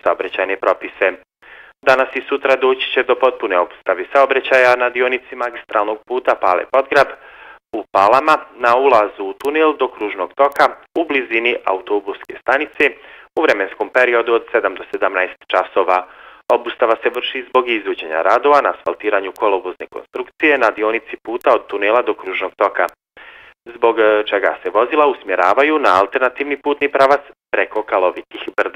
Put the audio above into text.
saobraćajne propise. Danas i sutra doći će do potpune obustave saobraćaja na dionici magistralnog puta Pale-Podgrad, u Palama, na ulazu u tunel do kružnog toka, u blizini autobuske stanice, u vremenskom periodu od 7 do 17 časova. Obustava se vrši zbog izvođenja radova na asfaltiranju kolovozne konstrukcije na dionici puta od tunela do kružnog toka, zbog čega se vozila usmjeravaju na alternativni putni pravac preko Kalovitih brda.